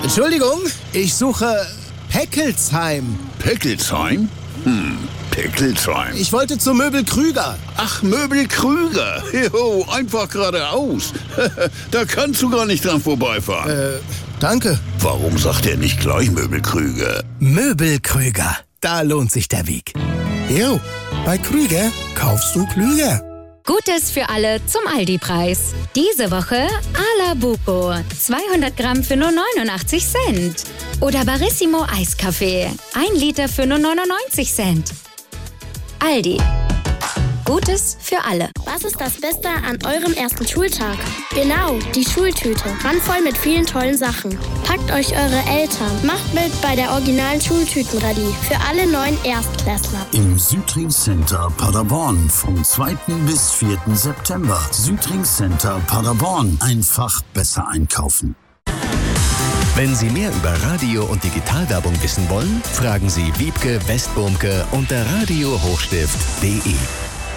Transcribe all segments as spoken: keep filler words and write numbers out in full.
Entschuldigung, ich suche Peckelsheim. Peckelsheim? Hm, Peckelsheim. Ich wollte zu Möbel Krüger. Ach, Möbel Krüger. Jo, einfach geradeaus. Da kannst du gar nicht dran vorbeifahren. Äh, danke. Warum sagt er nicht gleich Möbel Krüger? Möbel Krüger. Da lohnt sich der Weg. Jo, bei Krüger kaufst du klüger. Gutes für alle zum Aldi-Preis. Diese Woche Alabuco, zweihundert Gramm für nur neunundachtzig Cent. Oder Barissimo Eiskaffee, ein Liter für nur neunundneunzig Cent. Aldi. Gutes für alle. Was ist das Beste an eurem ersten Schultag? Genau, die Schultüte. Randvoll mit vielen tollen Sachen. Packt euch eure Eltern. Macht mit bei der originalen Schultütenrallye für alle neuen Erstklässler. Im Südring Center Paderborn vom zweiten bis vierten September. Südring Center Paderborn. Einfach besser einkaufen. Wenn Sie mehr über Radio- und Digitalwerbung wissen wollen, fragen Sie Wiebke Westburmke unter radio hochstift punkt de.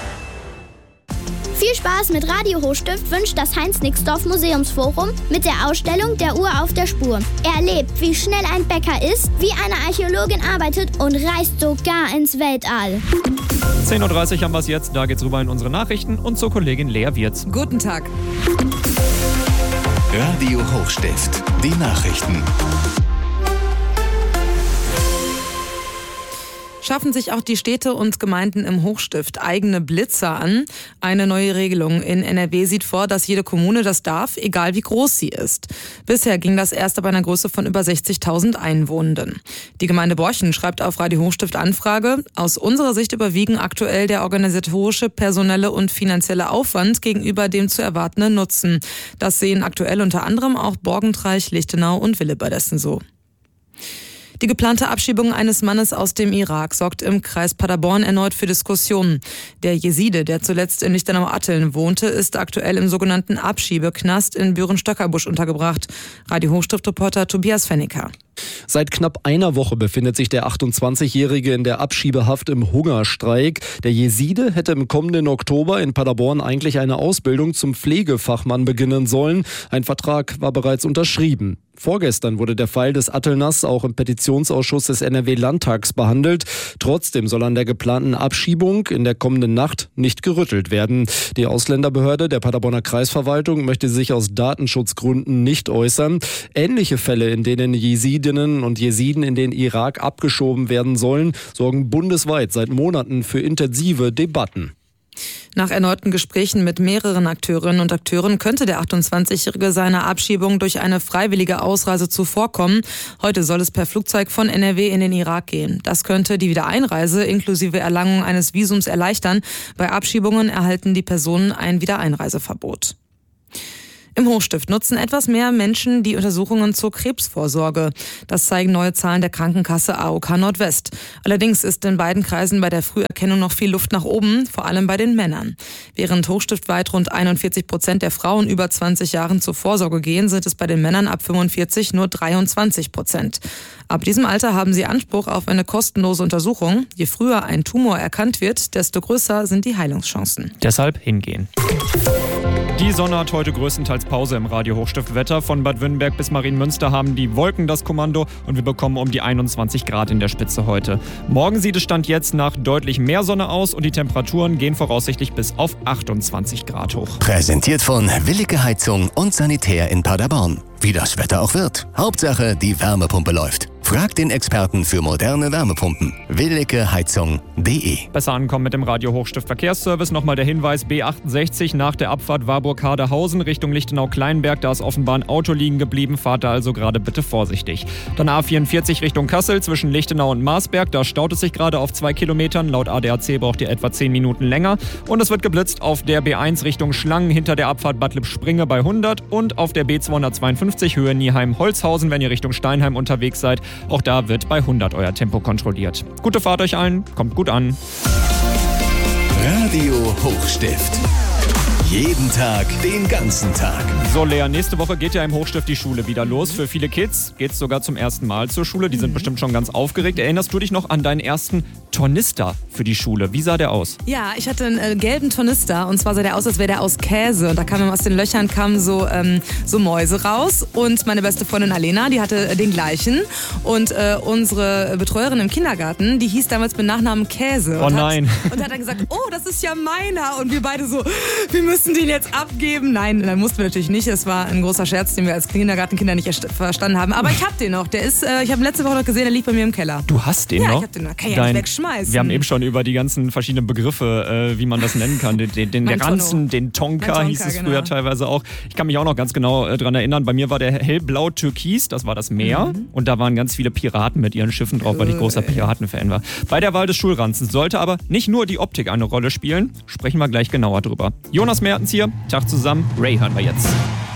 Viel Spaß mit Radio Hochstift wünscht das Heinz-Nixdorf Museumsforum mit der Ausstellung Der Uhr auf der Spur. Erlebt, wie schnell ein Bäcker ist, wie eine Archäologin arbeitet und reist sogar ins Weltall. zehn Uhr dreißig haben wir es jetzt, da geht's rüber in unsere Nachrichten und zur Kollegin Lea Wirz. Guten Tag. Radio Hochstift, die Nachrichten. Schaffen sich auch die Städte und Gemeinden im Hochstift eigene Blitzer an. Eine neue Regelung in N R W sieht vor, dass jede Kommune das darf, egal wie groß sie ist. Bisher ging das erst ab einer Größe von über sechzigtausend Einwohnenden. Die Gemeinde Borchen schreibt auf Radio Hochstift Anfrage: Aus unserer Sicht überwiegen aktuell der organisatorische, personelle und finanzielle Aufwand gegenüber dem zu erwartenden Nutzen. Das sehen aktuell unter anderem auch Borgentreich, Lichtenau und Willebadessen so. Die geplante Abschiebung eines Mannes aus dem Irak sorgt im Kreis Paderborn erneut für Diskussionen. Der Jeside, der zuletzt in Lichtenau-Atteln wohnte, ist aktuell im sogenannten Abschiebeknast in Büren-Stöckerbusch untergebracht. Radio Hochstift-Reporter Tobias Fenniker. Seit knapp einer Woche befindet sich der achtundzwanzigjährige in der Abschiebehaft im Hungerstreik. Der Jeside hätte im kommenden Oktober in Paderborn eigentlich eine Ausbildung zum Pflegefachmann beginnen sollen. Ein Vertrag war bereits unterschrieben. Vorgestern wurde der Fall des Attelners auch im Petitionsausschuss des N R W-Landtags behandelt. Trotzdem soll an der geplanten Abschiebung in der kommenden Nacht nicht gerüttelt werden. Die Ausländerbehörde der Paderborner Kreisverwaltung möchte sich aus Datenschutzgründen nicht äußern. Ähnliche Fälle, in denen Jesidinnen und Jesiden in den Irak abgeschoben werden sollen, sorgen bundesweit seit Monaten für intensive Debatten. Nach erneuten Gesprächen mit mehreren Akteurinnen und Akteuren könnte der achtundzwanzigjährige seiner Abschiebung durch eine freiwillige Ausreise zuvorkommen. Heute soll es per Flugzeug von N R W in den Irak gehen. Das könnte die Wiedereinreise inklusive Erlangung eines Visums erleichtern. Bei Abschiebungen erhalten die Personen ein Wiedereinreiseverbot. Im Hochstift nutzen etwas mehr Menschen die Untersuchungen zur Krebsvorsorge. Das zeigen neue Zahlen der Krankenkasse A O K Nordwest. Allerdings ist in beiden Kreisen bei der Früherkennung noch viel Luft nach oben, vor allem bei den Männern. Während hochstiftweit rund einundvierzig Prozent der Frauen über zwanzig Jahren zur Vorsorge gehen, sind es bei den Männern ab fünfundvierzig nur dreiundzwanzig Prozent. Ab diesem Alter haben sie Anspruch auf eine kostenlose Untersuchung. Je früher ein Tumor erkannt wird, desto größer sind die Heilungschancen. Deshalb hingehen. Die Sonne hat heute größtenteils Pause im Radio Hochstift Wetter. Von Bad Wünnenberg bis Marienmünster haben die Wolken das Kommando und wir bekommen um die einundzwanzig Grad in der Spitze heute. Morgen sieht es Stand jetzt nach deutlich mehr Sonne aus und die Temperaturen gehen voraussichtlich bis auf achtundzwanzig Grad hoch. Präsentiert von Willicke Heizung und Sanitär in Paderborn. Wie das Wetter auch wird. Hauptsache, die Wärmepumpe läuft. Frag den Experten für moderne Wärmepumpen. willicke heizung punkt de. Besser ankommen mit dem Radio Hochstift Verkehrsservice. Nochmal der Hinweis: B achtundsechzig nach der Abfahrt Warburg-Haderhausen Richtung Lichtenau-Kleinberg. Da ist offenbar ein Auto liegen geblieben. Fahrt da also gerade bitte vorsichtig. Dann A vierundvierzig Richtung Kassel zwischen Lichtenau und Marsberg. Da staut es sich gerade auf zwei Kilometern. Laut A D A C braucht ihr etwa zehn Minuten länger. Und es wird geblitzt auf der B eins Richtung Schlangen hinter der Abfahrt Bad Lippspringe bei hundert und auf der B zweihundertzweiundfünfzig Höhe Nieheim-Holzhausen, wenn ihr Richtung Steinheim unterwegs seid. Auch da wird bei hundert euer Tempo kontrolliert. Gute Fahrt euch allen, kommt gut an. Radio Hochstift. Jeden Tag, den ganzen Tag. So, Lea, nächste Woche geht ja im Hochstift die Schule wieder los. Für viele Kids geht es sogar zum ersten Mal zur Schule. Die sind mhm. bestimmt schon ganz aufgeregt. Erinnerst du dich noch an deinen ersten Tornister für die Schule? Wie sah der aus? Ja, ich hatte einen äh, gelben Tornister und zwar sah der aus, als wäre der aus Käse. Und da kamen aus den Löchern kamen so, ähm, so Mäuse raus. Und meine beste Freundin Alena, die hatte äh, den gleichen. Und äh, unsere Betreuerin im Kindergarten, die hieß damals mit Nachnamen Käse. Oh und nein. Hat, und hat dann gesagt, oh, das ist ja meiner. Und wir beide so, wir müssen den jetzt abgeben. Nein, dann mussten wir natürlich nicht. Es war ein großer Scherz, den wir als Kindergartenkinder nicht erst- verstanden haben. Aber ich hab den noch. Der ist, äh, ich habe letzte Woche noch gesehen, der liegt bei mir im Keller. Du hast den ja, noch? Ja, ich hab den noch. Kann ich ja Dein, nicht wegschmeißen. Wir haben eben schon über die ganzen verschiedenen Begriffe, äh, wie man das nennen kann. Den, den, den Ranzen, den Tonka, Tonka hieß es genau. früher teilweise auch. Ich kann mich auch noch ganz genau äh, dran erinnern. Bei mir war der hellblau-türkis, das war das Meer. Mhm. Und da waren ganz viele Piraten mit ihren Schiffen drauf, weil ich großer Piratenfan war. Bei der Wahl des Schulranzens sollte aber nicht nur die Optik eine Rolle spielen. Sprechen wir gleich genauer drüber. Jonas Mertens hier, Tag zusammen. Ray hören wir jetzt.